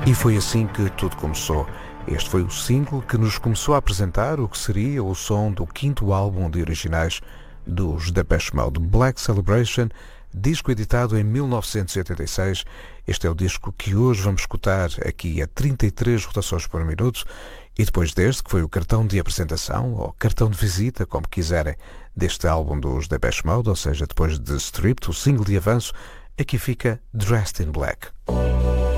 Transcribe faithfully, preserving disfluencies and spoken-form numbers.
E foi assim que tudo começou. Este foi o single que nos começou a apresentar o que seria o som do quinto álbum de originais dos Depeche Mode, Black Celebration, disco editado em mil novecentos e oitenta e seis. Este é o disco que hoje vamos escutar aqui a trinta e três rotações por minuto, e depois deste, que foi o cartão de apresentação, ou cartão de visita, como quiserem, deste álbum dos Depeche Mode, ou seja, depois de Stripped, o single de avanço, aqui fica Dressed in Black.